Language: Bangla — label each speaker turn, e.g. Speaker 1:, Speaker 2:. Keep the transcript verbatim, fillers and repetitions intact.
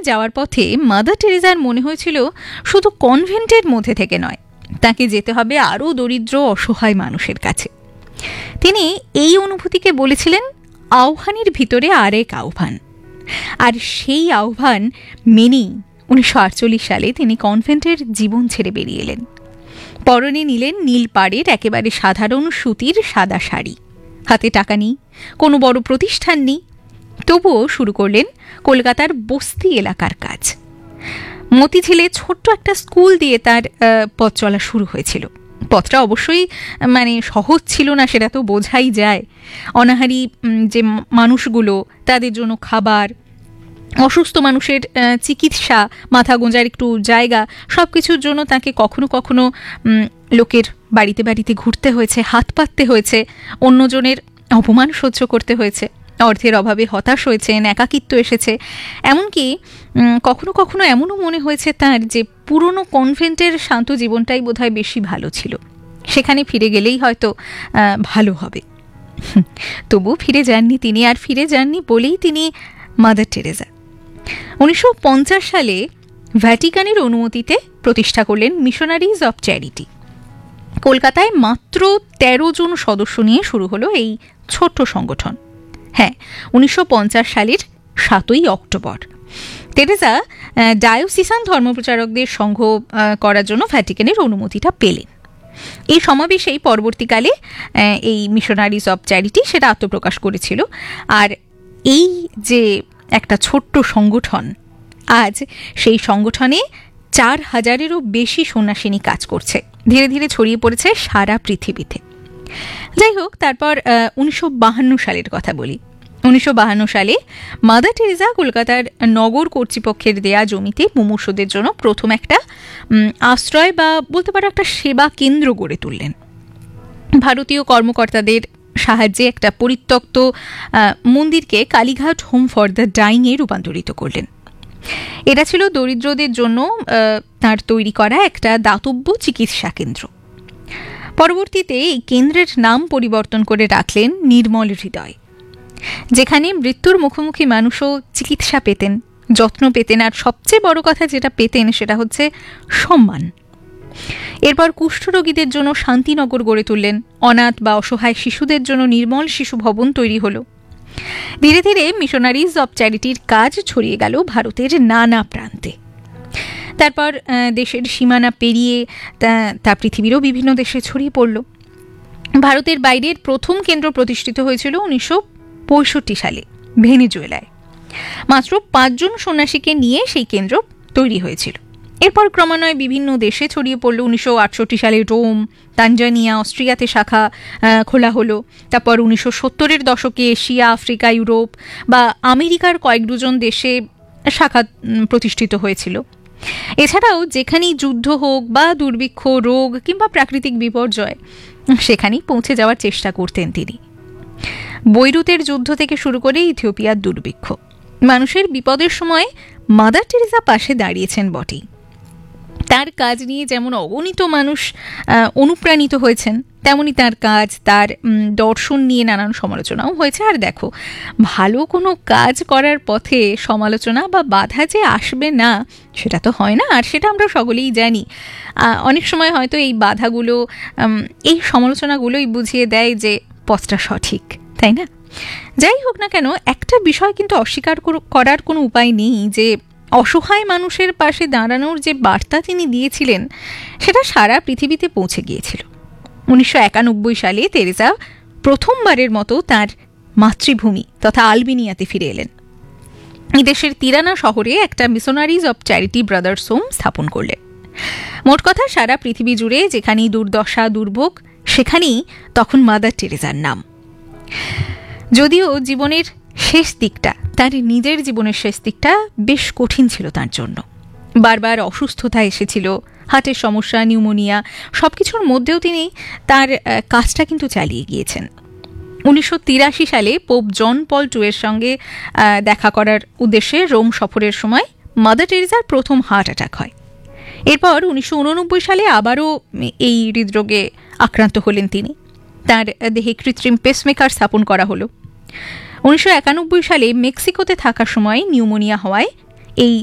Speaker 1: যাওয়ার পথে মাদার টেরেজার মনে হয়েছিল শুধু কনভেন্টের মধ্যে থেকে নয়, তাকে যেতে হবে আরও দরিদ্র অসহায় মানুষের কাছে। তিনি এই অনুভূতিকে বলেছিলেন আহ্বানের ভিতরে আরেক আহ্বান, আর সেই আহ্বান মেনেই উনিশশো আটচল্লিশ সালে তিনি কনভেন্টের জীবন ছেড়ে বেরিয়ে এলেন। পরনে নিলেন নীল পাড়ের একেবারে সাধারণ সুতির সাদা শাড়ি, হাতে টাকা নেই, কোনো বড় প্রতিষ্ঠান নেই, তবুও শুরু করলেন কলকাতার বস্তি এলাকার কাজ। মতিঝিলে ছোট্ট একটা স্কুল দিয়ে তার পথ চলা শুরু হয়েছিল। পথটা অবশ্যই মানে সহজ ছিল না, সেটা তো বোঝাই যায়। অনাহারী যে মানুষগুলো, তাদের জন্য খাবার, অসুস্থ মানুষের চিকিৎসা, মাথা গোঁজার একটু জায়গা, সব কিছুর জন্য তাকে কখনো কখনো লোকের বাড়িতে বাড়িতে ঘুরতে হয়েছে, হাত পাততে হয়েছে, অন্যজনের অপমান সহ্য করতে হয়েছে, অর্থের অভাবে হতাশ হয়েছেন, একাকিত্ব এসেছে। এমনকি কখনো কখনো এমনও মনে হয়েছে তার যে পুরনো কনভেন্টের শান্ত জীবনটাই বোধহয় বেশি ভালো ছিল, সেখানে ফিরে গেলেই হয়তো ভালো হবে। তবু ফিরে যাননি তিনি, আর ফিরে যাননি বলেই তিনি মাদার টেরেজা। উনিশশো পঞ্চাশ সালে ভ্যাটিকানের অনুমতিতে প্রতিষ্ঠা করলেন মিশনারিজ অব চ্যারিটি। কলকাতায় মাত্র তেরো জন সদস্য নিয়ে শুরু হলো এই ছোট্ট সংগঠন। হ্যাঁ, উনিশশো পঞ্চাশ সালের সাতই অক্টোবর টেরেজা ডায়োসিসান ধর্মপ্রচারকদের সংঘ করার জন্য ভ্যাটিকানের অনুমতিটা পেলেন। এই সমাবেশেই পরবর্তীকালে এই মিশনারিজ অব চ্যারিটি সেটা আত্মপ্রকাশ করেছিল। আর এই যে একটা ছোট্ট সংগঠন, আজ সেই সংগঠনে চার হাজারেরও বেশি সন্ন্যাসিনী কাজ করছে, ধীরে ধীরে ছড়িয়ে পড়েছে সারা পৃথিবীতে। যাই হোক, তারপর উনিশশো বাহান্ন সালের কথা বলি। উনিশশো বাহান্ন সালে মাদার টেরেজা কলকাতার নগর কর্তৃপক্ষের দেয়া জমিতে মুমূর্ষুদের জন্য প্রথম একটা আশ্রয় বা বলতে পারো একটা সেবা কেন্দ্র গড়ে তুললেন। ভারতীয় কর্মকর্তাদের সাহায্যে একটা পরিত্যক্ত মন্দিরকে কালীঘাট হোম ফর দ্য ডাইংয়ে রূপান্তরিত করলেন। এটা ছিল দরিদ্রদের জন্য তার তৈরি করা একটা দাতব্য চিকিৎসা কেন্দ্র। পরবর্তীতে এই কেন্দ্রের নাম পরিবর্তন করে রাখলেন নির্মল হৃদয়, যেখানে মৃত্যুর মুখোমুখি মানুষও চিকিৎসা পেতেন, যত্ন পেতেন, আর সবচেয়ে বড় কথা যেটা পেতেন সেটা হচ্ছে সম্মান। এরপর কুষ্ঠরোগীদের জন্য শান্তিনগর গড়ে তুললেন, অনাথ বা অসহায় শিশুদের জন্য নির্মল শিশু ভবন তৈরি হলো। ধীরে ধীরে মিশনারিজ অব চ্যারিটির কাজ ছড়িয়ে গেল ভারতের নানা প্রান্তে। তারপর দেশের সীমানা পেরিয়ে তা পৃথিবীরও বিভিন্ন দেশে ছড়িয়ে পড়ল। ভারতের বাইরের প্রথম কেন্দ্র প্রতিষ্ঠিত হয়েছিল উনিশশো পঁয়ষট্টি সালে ভেনেজুয়েলায়। মাত্র পাঁচজন সন্ন্যাসীকে নিয়ে সেই কেন্দ্র তৈরি হয়েছিল। এরপর ক্রমান্বয়ে বিভিন্ন দেশে ছড়িয়ে পড়ল। উনিশশো আটষট্টি সালে রোম, তানজানিয়া, অস্ট্রিয়াতে শাখা খোলা হলো। তারপর উনিশশো সত্তরের দশকে এশিয়া, আফ্রিকা, ইউরোপ বা আমেরিকার কয়েক দুজন দেশে শাখা প্রতিষ্ঠিত হয়েছিল। এছাড়াও যেখানেই যুদ্ধ হোক বা দুর্ভিক্ষ, রোগ কিংবা প্রাকৃতিক বিপর্যয়, সেখানেই পৌঁছে যাওয়ার চেষ্টা করতেন তিনি। বৈরুতের যুদ্ধ থেকে শুরু করে ইথিওপিয়ার দুর্ভিক্ষ, মানুষের বিপদের সময় মাদার টেরেজা পাশে দাঁড়িয়েছেন বটেই। তার কাজ নিয়ে যেমন অগণিত মানুষ অনুপ্রাণিত হয়েছেন, তেমনি তার কাজ, তার দর্শন নিয়ে নানান সমালোচনাও হয়েছে। আর দেখো, ভালো কোনো কাজ করার পথে সমালোচনা বা বাধা যে আসবে না সেটা তো হয় না, আর সেটা আমরা সকলেই জানি। অনেক সময় হয়তো এই বাধাগুলো, এই সমালোচনাগুলোই বুঝিয়ে দেয় যে পথটা সঠিক, তাই না? যাই হোক না কেন, একটা বিষয় কিন্তু অস্বীকার করার কোনো উপায় নেই যে অসহায় মানুষের পাশে দাঁড়ানোর যে বার্তা তিনি দিয়েছিলেন সেটা সারা পৃথিবীতে পৌঁছে গিয়েছিল। উনিশশো একানব্বই সালে তেরেজা প্রথমবারের মতো তার মাতৃভূমি তথা আলবেনিয়াতে ফিরে এলেন। এই দেশের তিরানা শহরে একটা missionaries of charity brothers home স্থাপন করলেন। মোট কথা, সারা পৃথিবী জুড়ে যেখানেই দুর্দশা, দুর্ভোগ, সেখানেই তখন মাদার টেরেজার নাম। যদিও জীবনের শেষ দিকটা, তার নিজের জীবনের শেষ দিকটা বেশ কঠিন ছিল তার জন্য। বারবার অসুস্থতা এসেছিল, হার্টের সমস্যা, নিউমোনিয়া, সব কিছুর মধ্যেও তিনি তার কাজটা কিন্তু চালিয়ে গিয়েছেন। উনিশশো তিরাশি সালে পোপ জন পল টু এর সঙ্গে দেখা করার উদ্দেশ্যে রোম সফরের সময় মাদার টেরেজার প্রথম হার্ট অ্যাটাক হয়। এরপর উনিশশো উননব্বই সালে আবারও এই হৃদরোগে আক্রান্ত হলেন তিনি। তার দেহে কৃত্রিম পেসমেকার স্থাপন করা হলো। উনিশশো একানব্বই সালে মেক্সিকোতে থাকার সময় নিউমোনিয়া হওয়ায় এই